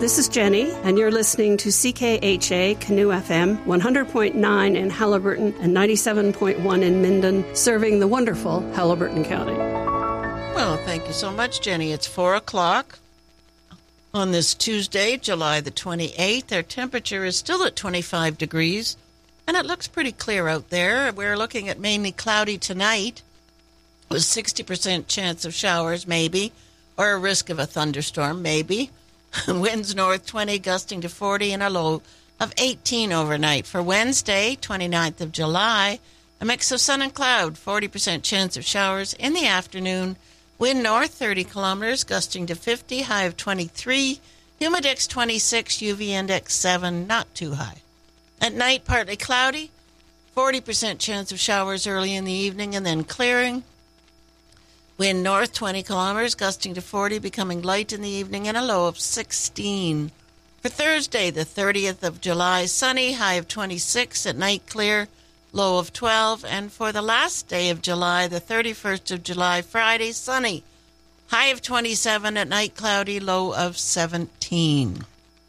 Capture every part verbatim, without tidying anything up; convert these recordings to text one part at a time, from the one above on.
This is Jenny, and you're listening to C K H A Canoe F M, one hundred point nine in Haliburton and ninety-seven point one in Minden, serving the wonderful Haliburton County. Well, thank you so much, Jenny. It's four o'clock on this Tuesday, July the twenty-eighth. Our temperature is still at twenty-five degrees, and it looks pretty clear out there. We're looking at mainly cloudy tonight, with sixty percent chance of showers, maybe, or a risk of a thunderstorm, maybe. Winds north twenty, gusting to forty, and a low of eighteen overnight. For Wednesday, twenty-ninth of July, a mix of sun and cloud, forty percent chance of showers in the afternoon. Wind north thirty kilometers, gusting to fifty, high of twenty-three. Humidex twenty-six, U V index seven, not too high. At night, partly cloudy, forty percent chance of showers early in the evening and then clearing. Wind north twenty kilometers, gusting to forty, becoming light in the evening, and a low of sixteen. For Thursday, the thirtieth of July, sunny, high of twenty-six, at night clear, low of twelve. And for the last day of July, the thirty-first of July, Friday, sunny, high of twenty-seven, at night cloudy, low of seventeen.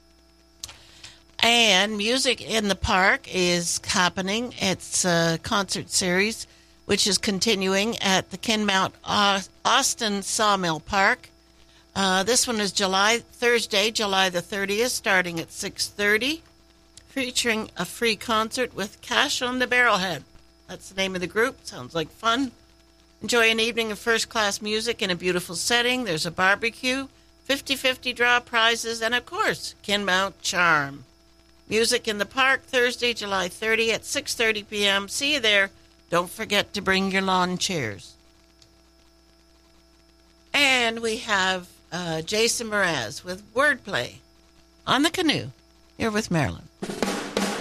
And Music in the Park is happening. It's a concert series which is continuing at the Kinmount Austin Sawmill Park. Uh, this one is July Thursday, July the thirtieth, starting at six thirty, featuring a free concert with Cash on the Barrelhead. That's the name of the group. Sounds like fun. Enjoy an evening of first-class music in a beautiful setting. There's a barbecue, fifty-fifty draw prizes, and, of course, Kinmount Charm. Music in the Park, Thursday, July thirtieth at six thirty p.m. See you there. Don't forget to bring your lawn chairs. And we have uh, Jason Mraz with Wordplay on the Canoe, here with Marilyn.